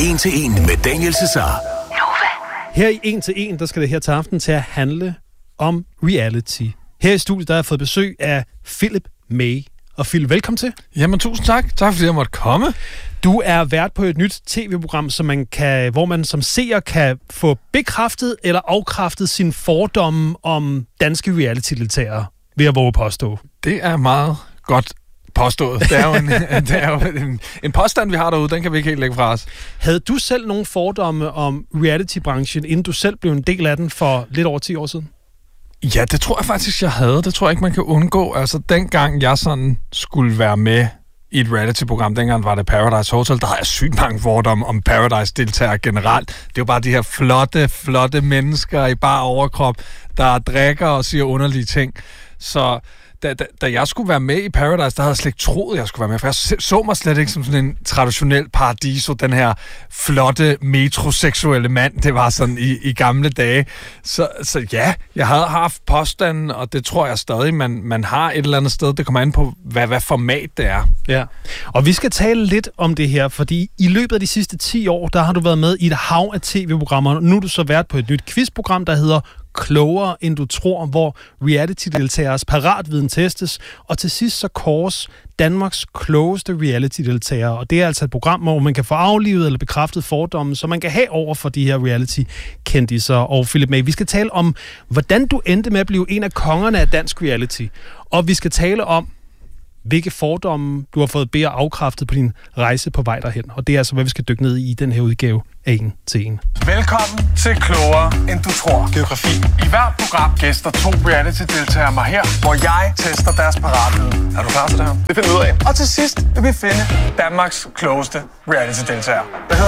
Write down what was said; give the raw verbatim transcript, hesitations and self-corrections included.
en til en med Daniel Cesar. Her i en til en, der skal det her til aften til at handle om reality. Her i studiet, der har jeg fået besøg af Philip May. Og Philip, velkommen til. Jamen, tusind tak. Tak fordi jeg måtte komme. Du er vært på et nyt tv-program, som man kan, hvor man som seer kan få bekræftet eller afkræftet sin fordomme om danske reality-deltagere, ved at våge påstå. Det er meget godt påstået. Det er jo, en, det er jo en, en påstand, vi har derude. Den kan vi ikke helt lægge fra os. Havde du selv nogle fordomme om reality-branchen, inden du selv blev en del af den for lidt over ti år siden? Ja, det tror jeg faktisk, jeg havde. Det tror jeg ikke, man kan undgå. Altså, dengang jeg sådan skulle være med i et reality-program, dengang var det Paradise Hotel, der havde jeg sygt mange fordomme om Paradise-deltagere generelt. Det er jo bare de her flotte, flotte mennesker i bare overkrop, der drikker og siger underlige ting. Så Da, da, da jeg skulle være med i Paradise, der havde jeg slet ikke troet, jeg skulle være med, for jeg så mig slet ikke som sådan en traditionel paradiso, den her flotte metroseksuelle mand, det var sådan i, i gamle dage. Så, så ja, jeg havde haft påstanden, og det tror jeg stadig, man, man har et eller andet sted. Det kommer an på, hvad, hvad format det er. Ja, og vi skal tale lidt om det her, fordi i løbet af de sidste ti år, der har du været med i et hav af tv-programmer. Nu er du så været på et nyt quizprogram, der hedder Klogere end du tror, hvor reality-deltageres paratviden testes, og til sidst så kåres Danmarks klogeste reality-deltagere. Og det er altså et program, hvor man kan få aflivet eller bekræftet fordomme, så man kan have over for de her reality-kendiser. Og Philip May, vi skal tale om, hvordan du endte med at blive en af kongerne af dansk reality. Og vi skal tale om, hvilke fordomme du har fået bedre afkræftet på din rejse på vej derhen. Og det er altså, hvad vi skal dykke ned i i den her udgave af en til en. Velkommen til Klogere end du tror. Geografi. I hvert program gæster to reality-deltagere mig her, hvor jeg tester deres paratviden. Er du klar til det her? Det finder vi ud af. Og til sidst vil vi finde Danmarks klogeste reality-deltager.